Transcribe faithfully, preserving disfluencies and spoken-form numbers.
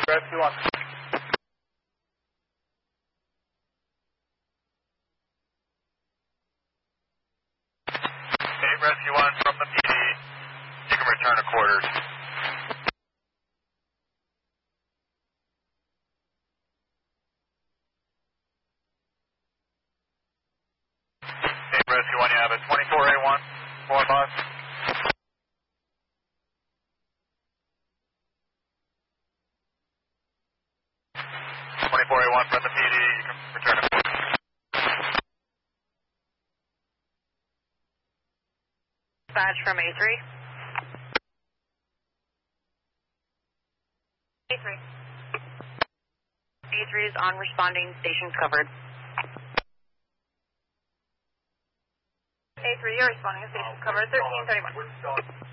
Rescue one. Hey, Rescue one from the P D. You can return to quarters. Hey, Rescue one, you have a twenty-four A one, four bus. twenty-four A one from the P D, you can return to quarters. Dispatch from A three. A three. A three is on responding, stations covered. A three, you're responding, stations covered, thirteen thirty-one.